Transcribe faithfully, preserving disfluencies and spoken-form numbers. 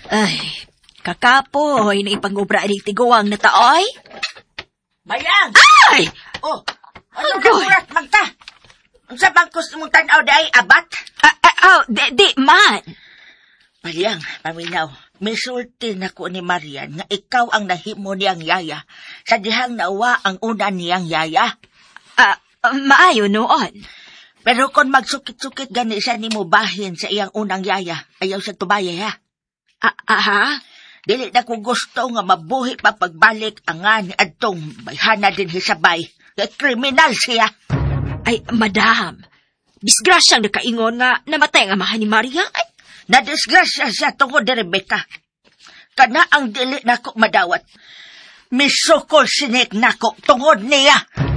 Ay, kakapoy na ipangubra di tiguang na taoy. Mayang! Ay! Oh, ano na kurat magta? Sa bangkos mong tanaw dahi abat? Ah, ah, oh, di, di, man. Mayang, paminaw, misulti na ko ni Marian nga ikaw ang nahimo niyang yaya sa dihang nawa ang una niyang yaya. Ah, uh, maayo noon. Pero kung magsukit-sukit gani siya ni mo bahin sa iyang unang yaya, ayaw siya tubaya ha. Ah, aha? Dili na ko gusto nga mabuhi pa pagbalik ang nga ni Adtong bayhana din hisabay. Kaya kriminal siya. Ay, madam, disgrasyang nakaingon nga namatay ang amahan ni Maria. Ay, nadisgrasya siya tungod ni Rebecca. Kana ang dili nako madawat. Misukol sinik nako tungod niya.